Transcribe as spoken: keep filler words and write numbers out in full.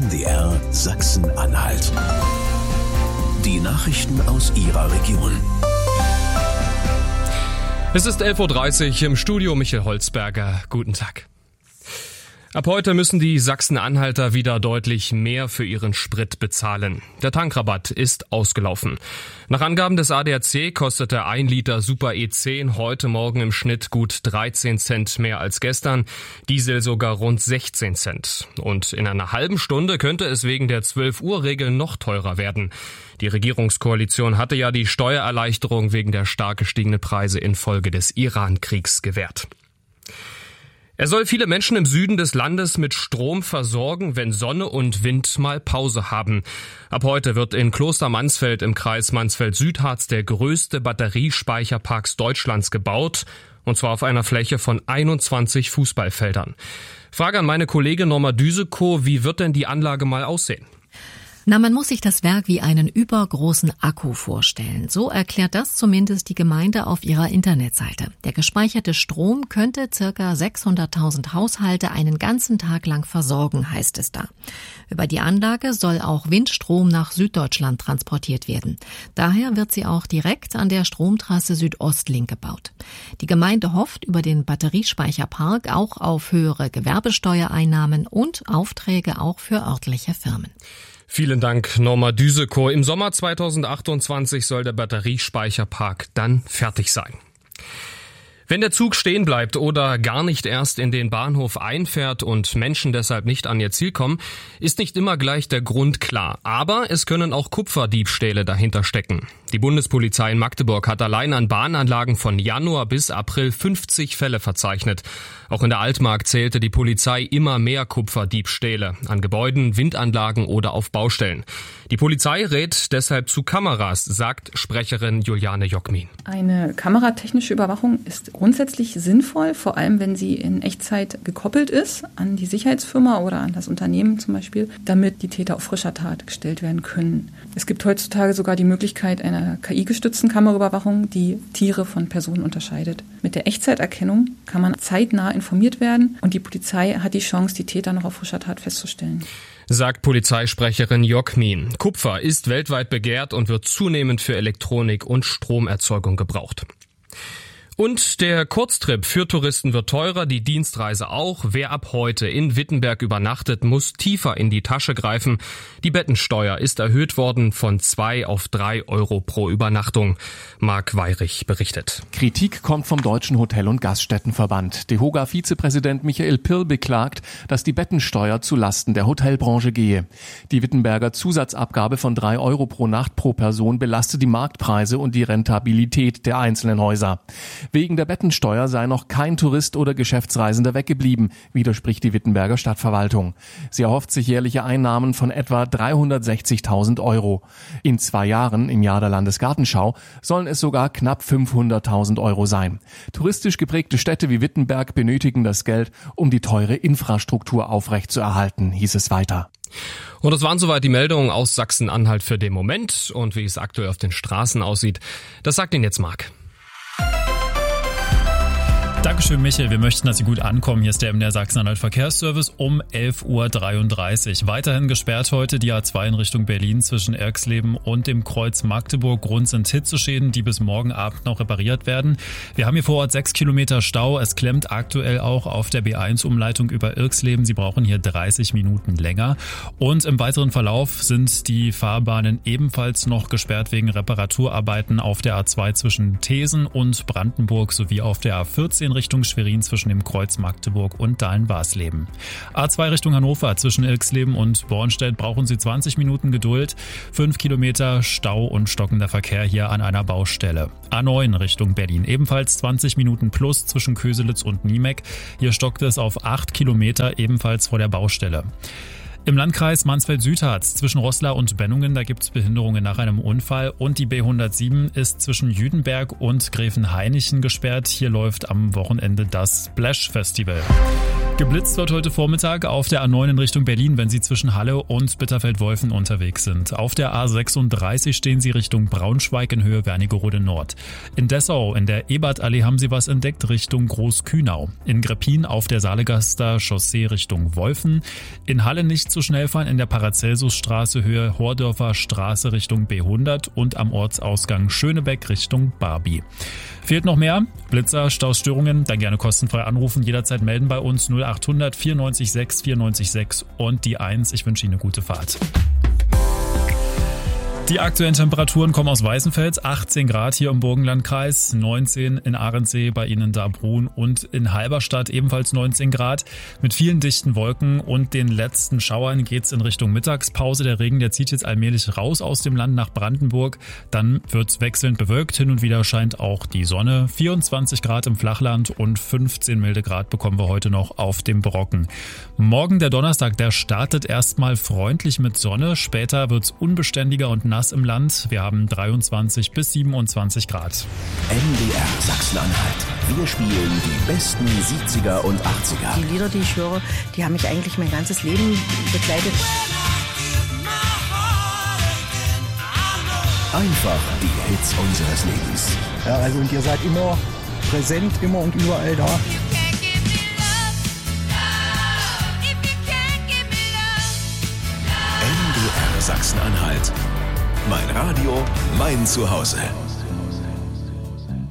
N D R Sachsen-Anhalt. Die Nachrichten aus Ihrer Region. Es ist elf Uhr dreißig, im Studio Michael Holzberger. Guten Tag. Ab heute müssen die Sachsen-Anhalter wieder deutlich mehr für ihren Sprit bezahlen. Der Tankrabatt ist ausgelaufen. Nach Angaben des A D A C kostete ein Liter Super E zehn heute Morgen im Schnitt gut dreizehn Cent mehr als gestern, Diesel sogar rund sechzehn Cent. Und in einer halben Stunde könnte es wegen der zwölf Uhr Regel noch teurer werden. Die Regierungskoalition hatte ja die Steuererleichterung wegen der stark gestiegenen Preise infolge des Iran-Kriegs gewährt. Er soll viele Menschen im Süden des Landes mit Strom versorgen, wenn Sonne und Wind mal Pause haben. Ab heute wird in Klostermansfeld im Kreis Mansfeld-Südharz der größte Batteriespeicherpark Deutschlands gebaut, und zwar auf einer Fläche von einundzwanzig Fußballfeldern. Frage an meine Kollegin Norma Düsekow, wie wird denn die Anlage mal aussehen? Na, man muss sich das Werk wie einen übergroßen Akku vorstellen. So erklärt das zumindest die Gemeinde auf ihrer Internetseite. Der gespeicherte Strom könnte circa sechshunderttausend Haushalte einen ganzen Tag lang versorgen, heißt es da. Über die Anlage soll auch Windstrom nach Süddeutschland transportiert werden. Daher wird sie auch direkt an der Stromtrasse Südostlink gebaut. Die Gemeinde hofft über den Batteriespeicherpark auch auf höhere Gewerbesteuereinnahmen und Aufträge auch für örtliche Firmen. Vielen Dank, Norma Düsekow. Im Sommer zweitausendachtundzwanzig soll der Batteriespeicherpark dann fertig sein. Wenn der Zug stehen bleibt oder gar nicht erst in den Bahnhof einfährt und Menschen deshalb nicht an ihr Ziel kommen, ist nicht immer gleich der Grund klar. Aber es können auch Kupferdiebstähle dahinter stecken. Die Bundespolizei in Magdeburg hat allein an Bahnanlagen von Januar bis April fünfzig Fälle verzeichnet. Auch in der Altmark zählte die Polizei immer mehr Kupferdiebstähle an Gebäuden, Windanlagen oder auf Baustellen. Die Polizei rät deshalb zu Kameras, sagt Sprecherin Juliane Jockmin. Eine kameratechnische Überwachung ist grundsätzlich sinnvoll, vor allem wenn sie in Echtzeit gekoppelt ist an die Sicherheitsfirma oder an das Unternehmen zum Beispiel, damit die Täter auf frischer Tat gestellt werden können. Es gibt heutzutage sogar die Möglichkeit einer K I-gestützten Kameraüberwachung, die Tiere von Personen unterscheidet. Mit der Echtzeiterkennung kann man zeitnah informiert werden und die Polizei hat die Chance, die Täter noch auf frischer Tat festzustellen. Sagt Polizeisprecherin Jockmin. Kupfer ist weltweit begehrt und wird zunehmend für Elektronik und Stromerzeugung gebraucht. Und der Kurztrip für Touristen wird teurer, die Dienstreise auch. Wer ab heute in Wittenberg übernachtet, muss tiefer in die Tasche greifen. Die Bettensteuer ist erhöht worden von zwei auf drei Euro pro Übernachtung. Marc Weyrich berichtet. Kritik kommt vom Deutschen Hotel- und Gaststättenverband. DEHOGA-Vizepräsident Michael Pirl beklagt, dass die Bettensteuer zu Lasten der Hotelbranche gehe. Die Wittenberger Zusatzabgabe von drei Euro pro Nacht pro Person belastet die Marktpreise und die Rentabilität der einzelnen Häuser. Wegen der Bettensteuer sei noch kein Tourist oder Geschäftsreisender weggeblieben, widerspricht die Wittenberger Stadtverwaltung. Sie erhofft sich jährliche Einnahmen von etwa dreihundertsechzigtausend Euro. In zwei Jahren, im Jahr der Landesgartenschau, sollen es sogar knapp fünfhunderttausend Euro sein. Touristisch geprägte Städte wie Wittenberg benötigen das Geld, um die teure Infrastruktur aufrechtzuerhalten, hieß es weiter. Und das waren soweit die Meldungen aus Sachsen-Anhalt für den Moment. Und wie es aktuell auf den Straßen aussieht, das sagt Ihnen jetzt Marc. Dankeschön, Michael. Wir möchten, dass Sie gut ankommen. Hier ist der M D R Sachsen-Anhalt Verkehrsservice um elf Uhr dreiunddreißig. Weiterhin gesperrt heute die A zwei in Richtung Berlin zwischen Erxleben und dem Kreuz Magdeburg. Grund sind Hitzeschäden, die bis morgen Abend noch repariert werden. Wir haben hier vor Ort sechs Kilometer Stau. Es klemmt aktuell auch auf der B eins Umleitung über Irxleben. Sie brauchen hier dreißig Minuten länger. Und im weiteren Verlauf sind die Fahrbahnen ebenfalls noch gesperrt wegen Reparaturarbeiten auf der A zwei zwischen Thesen und Brandenburg sowie auf der A vierzehn Richtung Schwerin zwischen dem Kreuz Magdeburg und Dahlen-Warsleben. A zwei Richtung Hannover zwischen Irxleben und Bornstedt brauchen Sie zwanzig Minuten Geduld. fünf Kilometer Stau und stockender Verkehr hier an einer Baustelle. A neun Richtung Berlin ebenfalls zwanzig Minuten plus zwischen Köselitz und Niemek. Hier stockt es auf acht Kilometer ebenfalls vor der Baustelle. Im Landkreis Mansfeld-Südharz zwischen Roßla und Bennungen, da gibt es Behinderungen nach einem Unfall. Und die B hundertsieben ist zwischen Jüdenberg und Gräfenhainichen gesperrt. Hier läuft am Wochenende das Splash Festival. Geblitzt wird heute Vormittag auf der A neun in Richtung Berlin, wenn Sie zwischen Halle und Bitterfeld-Wolfen unterwegs sind. Auf der A sechsunddreißig stehen Sie Richtung Braunschweig in Höhe Wernigerode Nord. In Dessau in der Ebertallee haben Sie was entdeckt Richtung Großkühnau. In Greppin auf der Saalegaster Chaussee Richtung Wolfen. In Halle nicht zu schnell fahren in der Paracelsusstraße Höhe Hordorfer Straße Richtung B hundert und am Ortsausgang Schönebeck Richtung Barbie. Fehlt noch mehr? Blitzer, Stausstörungen? Dann gerne kostenfrei anrufen, jederzeit melden bei uns null achthundert vierundneunzig sechs vierundneunzig sechs und die eins. Ich wünsche Ihnen eine gute Fahrt. Die aktuellen Temperaturen kommen aus Weißenfels, achtzehn Grad hier im Burgenlandkreis, neunzehn in Ahrensee, bei Ihnen in Darbrunn und in Halberstadt ebenfalls neunzehn Grad. Mit vielen dichten Wolken und den letzten Schauern geht's in Richtung Mittagspause. Der Regen, der zieht jetzt allmählich raus aus dem Land nach Brandenburg. Dann wird's wechselnd bewölkt, hin und wieder scheint auch die Sonne. vierundzwanzig Grad im Flachland und fünfzehn milde Grad bekommen wir heute noch auf dem Brocken. Morgen der Donnerstag, der startet erstmal freundlich mit Sonne. Später wird's unbeständiger und nass im Land. Wir haben dreiundzwanzig bis siebenundzwanzig Grad. M D R Sachsen-Anhalt. Wir spielen die besten siebziger und achtziger. Die Lieder, die ich höre, die haben mich eigentlich mein ganzes Leben begleitet. Einfach die Hits unseres Lebens. Ja, also und ihr seid immer präsent, immer und überall da. M D R Sachsen-Anhalt. Mein Radio, mein Zuhause.